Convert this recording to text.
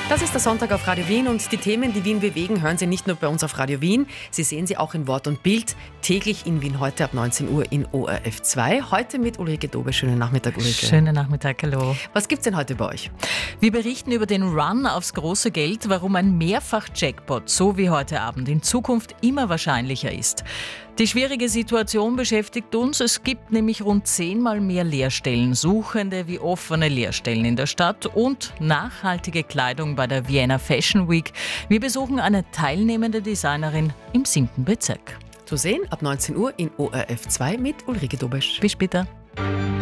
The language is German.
Das ist der Sonntag auf Radio Wien und die Themen, die Wien bewegen, hören Sie nicht nur bei uns auf Radio Wien. Sie sehen sie auch in Wort und Bild, täglich in Wien heute ab 19 Uhr in ORF 2. Heute mit Ulrike Dobe. Schönen Nachmittag, Ulrike. Schönen Nachmittag, hallo. Was gibt's denn heute bei euch? Wir berichten über den Run aufs große Geld, warum ein Mehrfach-Jackpot, so wie heute Abend, in Zukunft immer wahrscheinlicher ist. Die schwierige Situation beschäftigt uns. Es gibt nämlich rund 10-mal mehr Lehrstellen, Suchende wie offene Lehrstellen in der Stadt und nachhaltige Kleidung bei der Vienna Fashion Week. Wir besuchen eine teilnehmende Designerin im 7. Bezirk. Zu sehen ab 19 Uhr in ORF 2 mit Ulrike Dobesch. Bis später.